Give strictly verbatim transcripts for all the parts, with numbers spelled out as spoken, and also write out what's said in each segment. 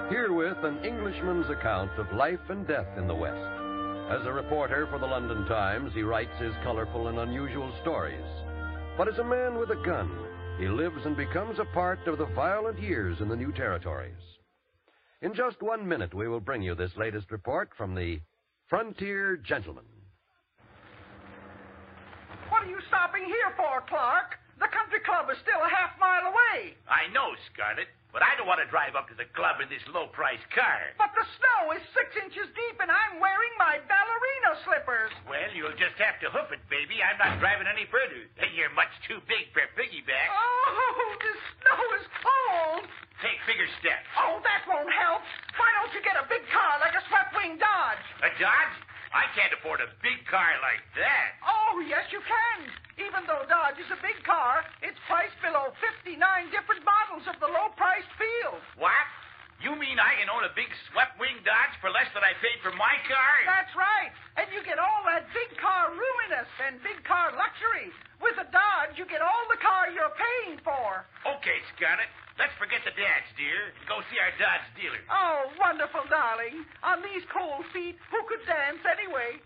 Herewith an Englishman's account of life and death in the West. As a reporter for the London Times, he writes his colorful and unusual stories. But as a man with a gun, he lives and becomes a part of the violent years in the new territories. In just one minute, we will bring you this latest report from the Frontier Gentleman. What are you stopping here for, Clark? The country club is still a half mile away. I know, Scarlet, but I don't want to drive up to the club in this low-priced car. But the snow is six inches deep, and I'm wearing my ballerina slippers. Well, you'll just have to hoof it, baby. I'm not driving any further. You're much too big for piggyback. Oh, the snow is cold. Take bigger steps. Oh, that won't help. Why don't you get a big car like a swept-wing Dodge? A Dodge? I can't afford a big car like that. Oh, yes, you can. Even though Dodge is a big car, it's priced below fifty-nine different models of the low-priced field. What? You mean I can own a big swept-wing Dodge for less than I paid for my car? That's right. And you get all that big car roominess and big car luxury. With a Dodge, you get all the car you're paying for. Okay, Scarlet. Let's forget the dance, dear, and go see our Dodge dealer. Oh, wonderful, darling. On these cold feet, who could dance anyway?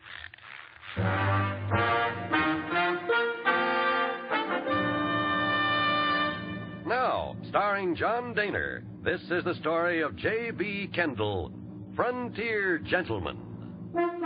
Now, starring John Daner, this is the story of J B. Kendall, Frontier Gentleman.